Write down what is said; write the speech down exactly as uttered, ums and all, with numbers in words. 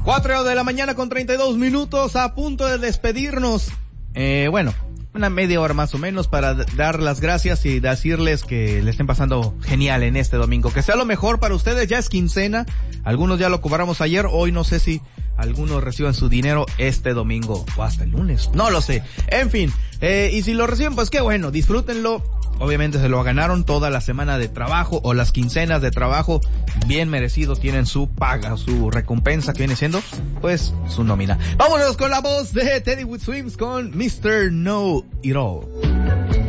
Cuatro de la mañana con treinta y dos minutos, a punto de despedirnos. Eh, bueno, una media hora más o menos para dar las gracias y decirles que le estén pasando genial en este domingo. Que sea lo mejor para ustedes, ya es quincena. Algunos ya lo cobramos ayer, hoy no sé si algunos reciban su dinero este domingo o hasta el lunes, no lo sé. En fin, eh, y si lo reciben, pues qué bueno, disfrútenlo. Obviamente se lo ganaron toda la semana de trabajo o las quincenas de trabajo, bien merecido, tienen su paga, su recompensa que viene siendo, pues, su nómina. Vámonos con la voz de Teddy with Swims con mister Know It All.